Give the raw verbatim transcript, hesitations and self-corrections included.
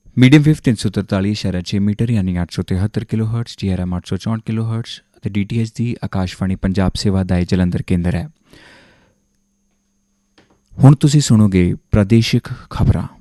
Medium wave ਤਿੰਨ ਸੌ ਤਰਤਾਲੀ ਇਸ਼ਾਰਾ ਛੇ ਮੀਟਰ ਯਾਨੀ ਅੱਠ ਸੌ ਤਿਹੱਤਰ kilo hurts, D R M ਅੱਠ ਸੌ ਚੌਂਹਠ ਕਿਲੋ ਹਰਟਸ ਅਤੇ ਡੀ ਟੀ ਐਚ ਦੀ ਆਕਾਸ਼ਵਾਣੀ ਪੰਜਾਬ ਸੇਵਾ ਦਾ ਇਹ ਜਲੰਧਰ ਕੇਂਦਰ ਹੈ। ਹੁਣ ਤੁਸੀਂ ਸੁਣੋਗੇ ਪ੍ਰਾਦੇਸ਼ਿਕ ਖਬਰਾਂ।